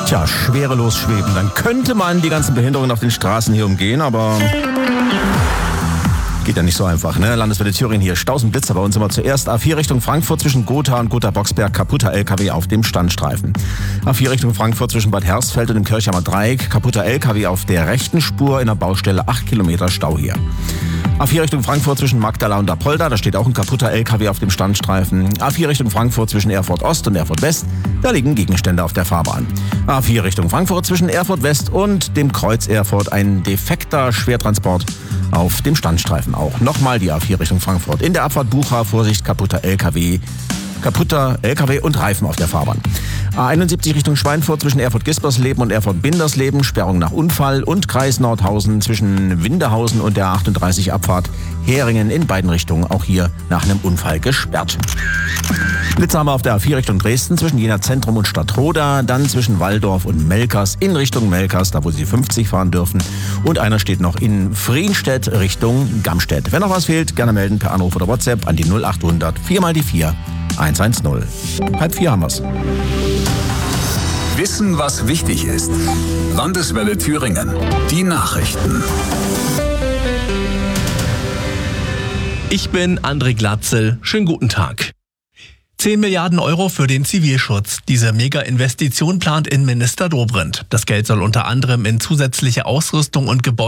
Tja, schwerelos schweben. Dann könnte man die ganzen Behinderungen auf den Straßen hier umgehen, aber geht ja nicht so einfach, ne? Landeswelle Thüringen hier. Stausend Blitzer bei uns immer zuerst. A4 Richtung Frankfurt zwischen Gotha und Gotha-Boxberg. Kaputter LKW auf dem Standstreifen. A4 Richtung Frankfurt zwischen Bad Hersfeld und dem Kirchheimer Dreieck. Kaputter LKW auf der rechten Spur in der Baustelle. 8 Kilometer Stau hier. A4 Richtung Frankfurt zwischen Magdala und Apolda, da steht auch ein kaputter LKW auf dem Standstreifen. A4 Richtung Frankfurt zwischen Erfurt Ost und Erfurt West, da liegen Gegenstände auf der Fahrbahn. A4 Richtung Frankfurt zwischen Erfurt West und dem Kreuz Erfurt, ein defekter Schwertransport auf dem Standstreifen auch. Nochmal die A4 Richtung Frankfurt. In der Abfahrt Bucha, Vorsicht, kaputter LKW und Reifen auf der Fahrbahn. A71 Richtung Schweinfurt zwischen Erfurt-Gispersleben und Erfurt-Bindersleben, Sperrung nach Unfall, und Kreis Nordhausen zwischen Windehausen und der A38 Abfahrt Heringen in beiden Richtungen, auch hier nach einem Unfall gesperrt. Blitzer haben wir auf der A4 Richtung Dresden zwischen Jena Zentrum und Stadtroda, dann zwischen Walldorf und Melkers in Richtung Melkers, da wo Sie 50 fahren dürfen, und einer steht noch in Frienstedt Richtung Gamstedt. Wenn noch was fehlt, gerne melden per Anruf oder WhatsApp an die 0800 4x4 110. 3:30 haben wir's. Wissen, was wichtig ist. Landeswelle Thüringen. Die Nachrichten. Ich bin André Glatzel. Schönen guten Tag. 10 Milliarden Euro für den Zivilschutz. Diese Mega-Investition plant Innenminister Dobrindt. Das Geld soll unter anderem in zusätzliche Ausrüstung und Gebäude